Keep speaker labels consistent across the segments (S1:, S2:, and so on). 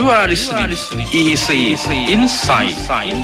S1: You are listening EEC Insight.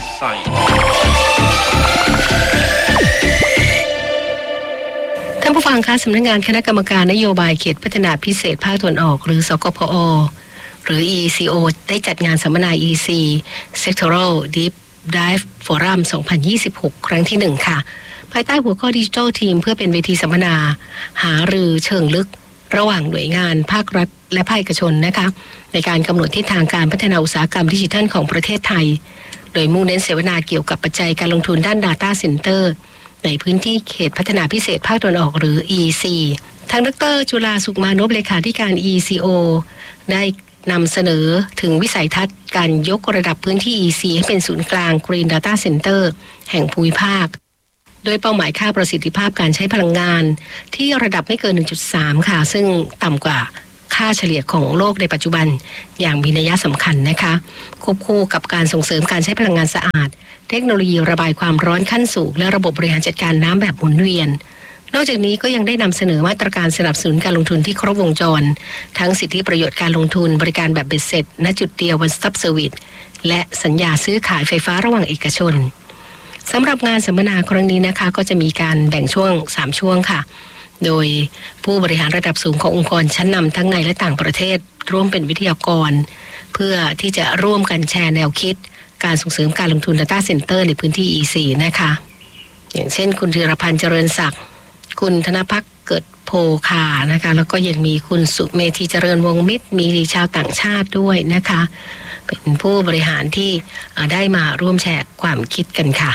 S2: ท่านผู้ฟังคะสำนักงานคณะกรรมการนโยบายเขตพัฒนาพิเศษภาคตะวันออกหรือสกพอหรือ EECO ได้จัดงานสัมมนา EEC Sectoral Deep Dive Forum 2026 ครั้งที่ 1 ค่ะภายใต้หัวข้อ Digital Team เพื่อเป็นเวทีสัมมนาหารือเชิงลึกระหว่างหน่วยงานภาครัฐและภาคเอกชนนะคะในการกำหนดทิศทางการพัฒนาอุตสาหกรรมดิจิทัลของประเทศไทยโดยมุ่งเน้นเสวนาเกี่ยวกับปัจจัยการลงทุนด้าน Data Center ในพื้นที่เขตพัฒนาพิเศษภาคตะวันออกหรือ EEC ทางดร.จุฬาสุขมานพเลขาธิการ EECO ได้นำเสนอถึงวิสัยทัศน์การยกระดับพื้นที่ EEC ให้เป็นศูนย์กลาง Green Data Center แห่งภูมิภาคโดยเป้าหมายค่าประสิทธิภาพการใช้พลังงานที่ระดับไม่เกิน 1.3 ค่ะซึ่งต่ำกว่าค่าเฉลี่ยของโลกในปัจจุบันอย่างมีนัยสำคัญนะคะควบคู่กับการส่งเสริมการใช้พลังงานสะอาดเทคโนโลยีระบายความร้อนขั้นสูงและระบบบริหารจัดการน้ำแบบหมุนเวียนนอกจากนี้ก็ยังได้นำเสนอมาตรการสนับสนุนการลงทุนที่ครบวงจรทั้งสิทธิประโยชน์การลงทุนบริการแบบเบ็ดเสร็จณจุดเดียว One Stop Service และสัญญาซื้อขายไฟฟ้าระหว่างเอกชนสำหรับงานสัมมนาครั้งนี้นะคะก็จะมีการแบ่งช่วง3ช่วงค่ะโดยผู้บริหารระดับสูงขององค์กรชั้นนำทั้งในและต่างประเทศร่วมเป็นวิทยากรเพื่อที่จะร่วมกันแชร์แนวคิดการส่งเสริมการลงทุน Data Center ในพื้นที่ EEC นะคะอย่างเช่นคุณธีรพันธ์เจริญศักดิ์คุณธนภักดิ์เกิดโพคานะคะแล้วก็ยังมีคุณสุเมธีเจริญวงมิตรมีชาวต่างชาติด้วยนะคะเป็นผู้บริหารที่ได้มาร่วมแชร์ความคิดกันค่ะ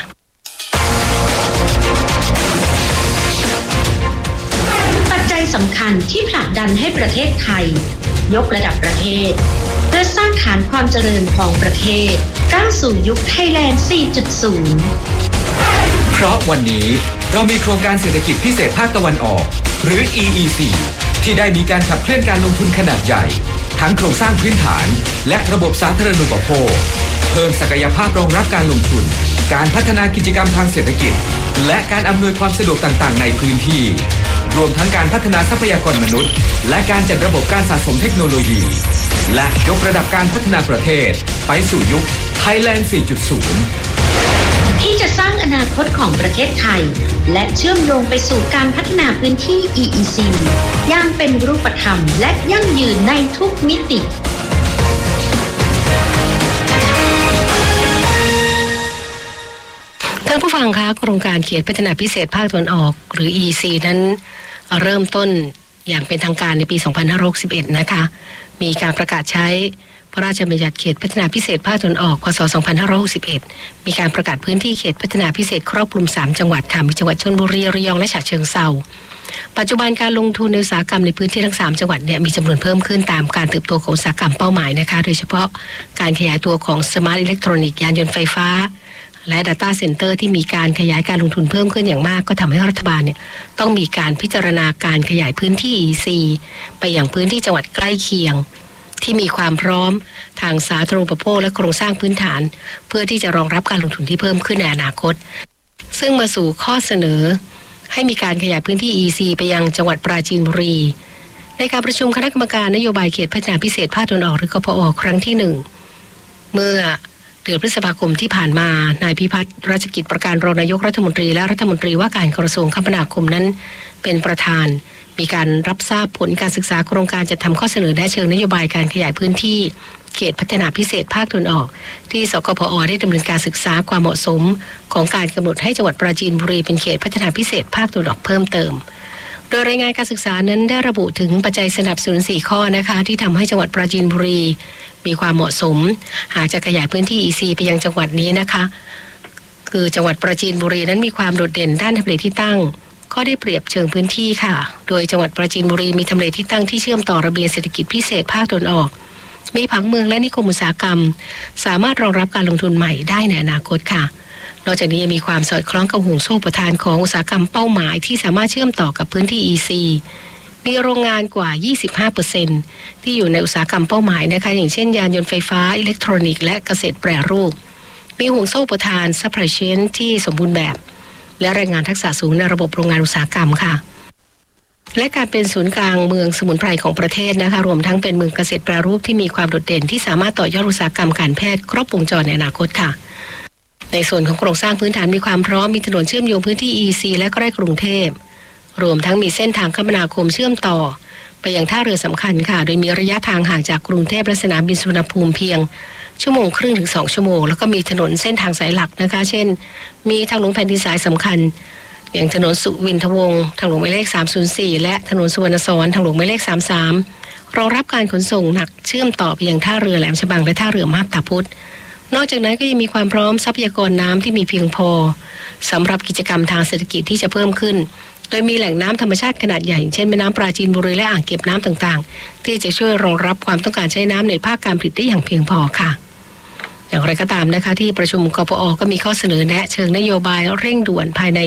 S3: ปัจจัยสำคัญที่ผลักดันให้ประเทศไทยยกระดับประเทศเพื่อสร้างฐานความเจริญของประเทศก้าวสู่ยุคไทยแลนด์ 4.0
S4: เพราะวันนี้เรามีโครงการเศรษฐกิจพิเศษภาคตะวันออกหรือ EEC ที่ได้มีการขับเคลื่อนการลงทุนขนาดใหญ่ทั้งโครงสร้างพื้นฐานและระบบสาธารณูปโภคเพิ่มศักยภาพรองรับการลงทุนการพัฒนากิจกรรมทางเศรษฐกิจและการอำนวยความสะดวกต่างๆในพื้นที่รวมทั้งการพัฒนาทรัพยากรมนุษย์และการจัดระบบการสะสมเทคโนโลยีและยกระดับการพัฒนาประเทศไปสู่ยุค Thailand 4.0
S3: ที่จะสร้างอนาคตของประเทศไทยและเชื่อมโยงไปสู่การพัฒนาพื้นที่ EEC อย่างเป็นรูปธรรมและยั่งยืนในทุกมิติ
S2: ท่านผู้ฟังคะโครงการเขตพัฒนาพิเศษภาคตะวันออกหรือ EEC นั้นเริ่มต้นอย่างเป็นทางการในปี 2561 นะคะมีการประกาศใช้พระราชบัญญัติเขตพัฒนาพิเศษภาคตะวันออกพ.ศ. 2561มีการประกาศพื้นที่เขตพัฒนาพิเศษครอบคลุม3จังหวัดค่ะมีจังหวัดชลบุรีระยองและฉะเชิงเทราปัจจุบันการลงทุนในอุตสาหกรรมในพื้นที่ทั้ง3จังหวัดเนี่ยมีจำนวนเพิ่มขึ้นตามการเติบโตของอุตสาหกรรมเป้าหมายนะคะโดยเฉพาะการขยายตัวของสมาร์ทอิเล็กทรอนิกส์ยานยนต์ไฟฟ้าและ Data Center ที่มีการขยายการลงทุนเพิ่มขึ้นอย่างมากก็ทำให้รัฐบาลเนี่ยต้องมีการพิจารณาการขยายพื้นที่ EEC ไปอย่างพื้นที่จังหวัดใกล้เคียงที่มีความพร้อมทางสาธารณูปโภคและโครงสร้างพื้นฐานเพื่อที่จะรองรับการลงทุนที่เพิ่มขึ้นในอนาคตซึ่งมาสู่ข้อเสนอให้มีการขยายพื้นที่ EEC ไปยังจังหวัดปราจีนบุรีในการประชุมคณะกรรมการนโยบายเขตพัฒนาพิเศษภาคตะวันออกหรือกพอครั้งที่1เมื่อเดือนพฤษภาคมที่ผ่านมานายพิพัฒน์ราชกิจประการรองนายกรัฐมนตรีและรัฐมนตรีว่าการกระทรวงคมนาคมนั้นเป็นประธานมีการรับทราบผลการศึกษาโครงการจัดทำข้อเสนอแนะเชิงนโยบายการขยายพื้นที่เขตพัฒนาพิเศษภาคตะวันออกที่สกพอได้ดำเนินการศึกษาความเหมาะสมของการกำหนดให้จังหวัดปราจีนบุรีเป็นเขตพัฒนาพิเศษภาคตะวันออกเพิ่มเติมโดยรายงานการศึกษานั้นได้ระบุถึงปัจจัยสนับสนุน4ข้อนะคะที่ทำให้จังหวัดปราจีนบุรีมีความเหมาะสมหากจะขยายพื้นที่ EEC ไปยังจังหวัดนี้นะคะคือจังหวัดปราจีนบุรีนั้นมีความโดดเด่นด้านทำเลที่ตั้งก็ได้เปรียบเชิงพื้นที่ค่ะโดยจังหวัดปราจีนบุรีมีทำเลที่ตั้งที่เชื่อมต่อระเบียงเศรษฐกิจพิเศษภาคตะวันออกมีผังเมืองและนิคมอุตสาหกรรมสามารถรองรับการลงทุนใหม่ได้ในอนาคตค่ะนอกจากนี้ยังมีความสอดคล้องกับห่วงโซ่ประทานของอุตสาหกรรมเป้าหมายที่สามารถเชื่อมต่อกับพื้นที่ EEC มีโรงงานกว่า 25% ที่อยู่ในอุตสาหกรรมเป้าหมายนะคะอย่างเช่นยานยนต์ไฟฟ้าอิเล็กทรอนิกส์และเกษตรแปรรูปมีห่วงโซ่ประทาน supply chain ที่สมบูรณ์แบบและแรงงานทักษะสูงในระบบโรงงานอุตสาหกรรมค่ะและการเป็นศูนย์กลางเมืองสมุนไพรของประเทศนะคะรวมทั้งเป็นเมืองเกษตรแปรรูปที่มีความโดดเด่นที่สามารถต่อยอดอุตสาหกรรมการแพทย์ครบวงจรในอนาคตค่ะในส่วนของโครงสร้างพื้นฐานมีความพร้อมมีถนนเชื่อมโยงพื้นที่ EC และใกล้กรุงเทพรวมทั้งมีเส้นทางคมนาคมเชื่อมต่อไปยังท่าเรือสำคัญค่ะโดยมีระยะทางห่างจากกรุงเทพและสนามบินสุวรรณภูมิเพียง1.5 ชั่วโมงถึง2 ชั่วโมงแล้วก็มีถนนเส้นทางสายหลักนะคะเช่นมีทางหลวงแผ่นดินสายสำคัญอย่างถนนสุวินทวงศ์ทางหลวงหมายเลข304และถนนสุวรรณสอนทางหลวงหมายเลข33รองรับการขนส่งหนักเชื่อมต่อไปยังท่าเรือแหลมฉบังและท่าเรือมาบตาพุธนอกจากนั้นก็ยังมีความพร้อมทรัพยากรน้ำที่มีเพียงพอสำหรับกิจกรรมทางเศรษฐกิจที่จะเพิ่มขึ้นโดยมีแหล่งน้ำธรรมชาติขนาดใหญ่เช่นแม่น้ำปราจีนบุรีและอ่างเก็บน้ำต่างๆที่จะช่วยรองรับความต้องการใช้น้ำในภาคการผลิตได้อย่างเพียงพอค่ะอย่างไรก็ตามนะคะที่ประชุมกปอ.ก็มีข้อเสนอแนะเชิงนโยบายเร่งด่วนภายใน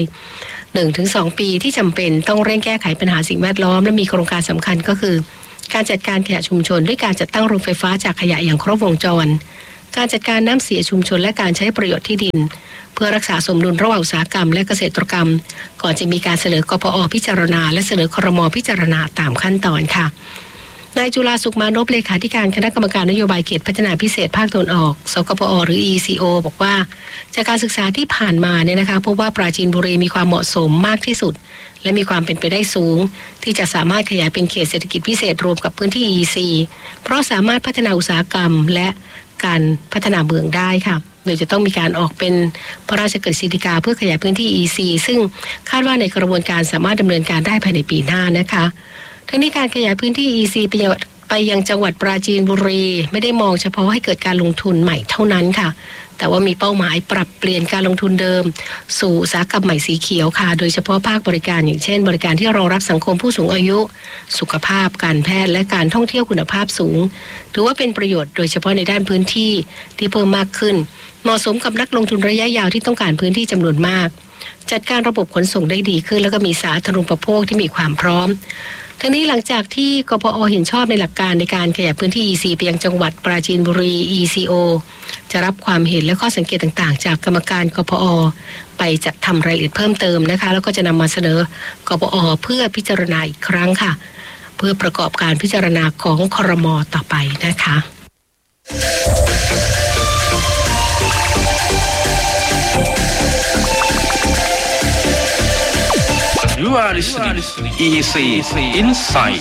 S2: 1-2 ปีที่จำเป็นต้องเร่งแก้ไขปัญหาสิ่งแวดล้อมและมีโครงการสำคัญก็คือการจัดการขยะชุมชนด้วยการจัดตั้งโรงไฟฟ้าจากขยะอย่างครบวงจรการจัดการน้ำเสียชุมชนและการใช้ประโยชน์ที่ดินเพื่อรักษาสมดุลระหว่างอุตสาหกรรมและเกษตรกรรมก่อนจะมีการเสนอกปอ.พิจารณาและเสนอครม.พิจารณาตามขั้นตอนค่ะนายจุฬาสุขมานพเลขาธิการคณะกรรมการนโยบายเขตพัฒนาพิเศษภาคตะวันออกสกปอ.หรือ ECO บอกว่าจากการศึกษาที่ผ่านมาเนี่ยนะคะพบว่าปราจีนบุรีมีความเหมาะสมมากที่สุดและมีความเป็นไปได้สูงที่จะสามารถขยายเป็นเขตเศรษฐกิจพิเศษรวมกับพื้นที่ EC เพราะสามารถพัฒนาอุตสาหกรรมและการพัฒนาเมืองได้ค่ะโดยจะต้องมีการออกเป็นพระราชกฤษฎีกาเพื่อขยายพื้นที่ EC ซึ่งคาดว่าในกระบวนการสามารถดำเนินการได้ภายในปีหน้านะคะทั้งนี้การขยายพื้นที่ EC ไปยังจังหวัดปราจีนบุรีไม่ได้มองเฉพาะให้เกิดการลงทุนใหม่เท่านั้นค่ะแต่ว่ามีเป้าหมายปรับเปลี่ยนการลงทุนเดิมสู่อุตสาหกรรมใหม่สีเขียวค่ะโดยเฉพาะภาคบริการอย่างเช่นบริการที่รองรับสังคมผู้สูงอายุสุขภาพการแพทย์และการท่องเที่ยวคุณภาพสูงถือว่าเป็นประโยชน์โดยเฉพาะในด้านพื้นที่ที่เพิ่มมากขึ้นเหมาะสมกับนักลงทุนระยะยาวที่ต้องการพื้นที่จำนวนมากจัดการระบบขนส่งได้ดีขึ้นแล้วก็มีสาธารณูปโภคที่มีความพร้อมทั้งนี้หลังจากที่กปอ.เห็นชอบในหลักการในการขยายพื้นที่ EC ไปยังจังหวัดปราจีนบุรี ECO จะรับความเห็นและข้อสังเกตต่างๆจากกรรมการกปอ.ไปจัดทำรายละเอียดเพิ่มเติมนะคะแล้วก็จะนำมาเสนอกปอ.เพื่อพิจารณาอีกครั้งค่ะเพื่อประกอบการพิจารณาของครม.ต่อไปนะคะ
S1: You are listening EC Insight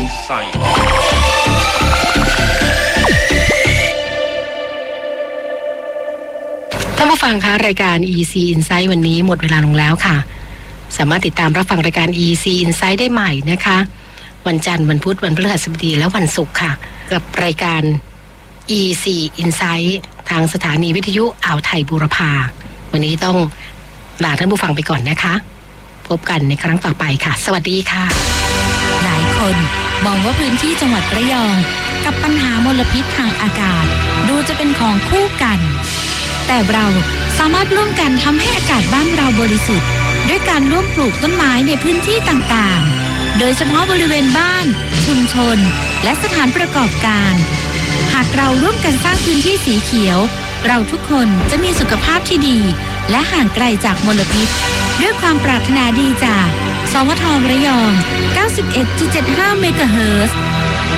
S2: ท่านผู้ฟังคะรายการ EC Insight วันนี้หมดเวลาลงแล้วค่ะสามารถติดตามรับฟังรายการ EC Insight ได้ใหม่นะคะวันจันทร์วันพุธวันพฤหัสบดีและวันศุกร์ค่ะกับรายการ EC Insight ทางสถานีวิทยุอ่าวไทยบูรพาวันนี้ต้องลาท่านผู้ฟังไปก่อนนะคะพบกันในครั้งต่อไปค่ะสวัสดีค่ะ
S5: หลายคนมองว่าพื้นที่จังหวัดระยองกับปัญหามลพิษทางอากาศดูจะเป็นของคู่กันแต่เราสามารถร่วมกันทำให้อากาศบ้านเราบริสุทธิ์ด้วยการร่วมปลูกต้นไม้ในพื้นที่ต่างๆโดยเฉพาะบริเวณบ้านชุมชนและสถานประกอบการหากเราร่วมกันสร้างพื้นที่สีเขียวเราทุกคนจะมีสุขภาพที่ดีและห่างไกลจากมลพิษด้วยความปรารถนาดีจากสวท.ระยอง 91.75 เมกะเฮิรตซ์